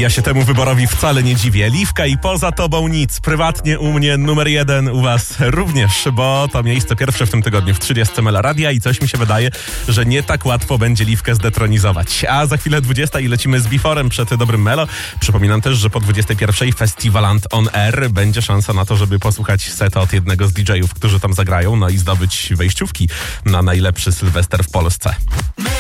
Ja się temu wyborowi wcale nie dziwię. Liwka i poza tobą nic. Prywatnie u mnie numer 1, u was również, bo to miejsce pierwsze w tym tygodniu w 30 Mela Radia i coś mi się wydaje, że nie tak łatwo będzie Liwkę zdetronizować. A za chwilę 20 i lecimy z Beforem przed dobrym Melo. Przypominam też, że po 21 Festiwaland on Air będzie szansa na to, żeby posłuchać seta od jednego z DJ-ów, którzy tam zagrają, no i zdobyć wejściówki na najlepszy Sylwester w Polsce.